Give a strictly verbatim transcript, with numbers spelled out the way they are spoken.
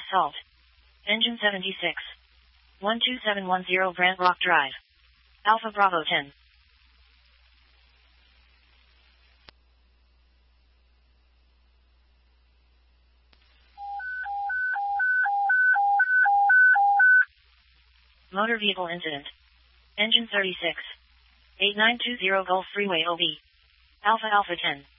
Salt. Engine seventy-six. one two seven one zero Brant Rock Drive. Alpha Bravo ten. Motor vehicle incident. Engine thirty-six. eight nine two zero Gulf Freeway O B. Alpha Alpha ten.